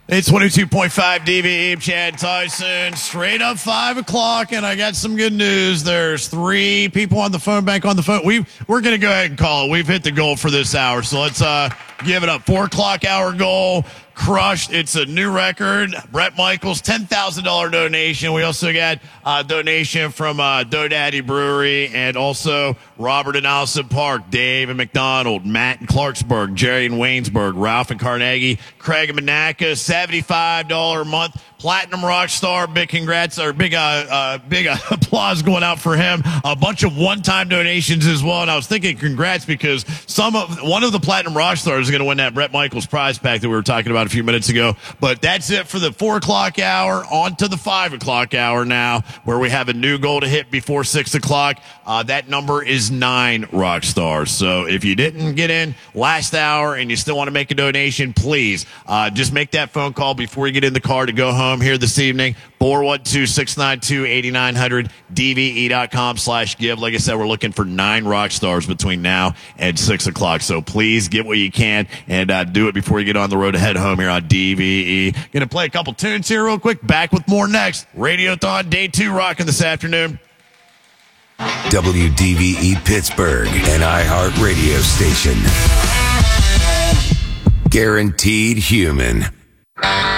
It's 22.5 DVE, Chad Tyson, straight up 5 o'clock, and I got some good news. There's 3 people on the phone, back on the phone. We're going to go ahead and call it. We've hit the goal for this hour, so let's give it up. 4 o'clock hour goal, crushed. It's a new record. Brett Michaels, $10,000 donation. We also got a donation from DoDaddy Brewery, and also Robert in Allison Park, Dave and McDonald, Matt in Clarksburg, Jerry in Waynesburg, Ralph in Carnegie, Craig in Monaca, $75 a month. Platinum rock star, big congrats, or big applause going out for him. A bunch of one-time donations as well, and I was thinking congrats because one of the platinum rock stars is going to win that Brett Michaels prize pack that we were talking about a few minutes ago. But that's it for the 4 o'clock hour. On to the 5 o'clock hour now, where we have a new goal to hit before 6 o'clock. That number is 9 rock stars. So if you didn't get in last hour and you still want to make a donation, please just make that phone call before you get in the car to go home here this evening. 412-692-8900, dve.com/give. Like I said, we're looking for 9 rock stars between now and 6 o'clock. So please get what you can and do it before you get on the road to head home here on DVE. Going to play a couple tunes here real quick. Back with more next. Radiothon Day 2 rocking this afternoon. WDVE Pittsburgh, an iHeart radio station. Guaranteed human.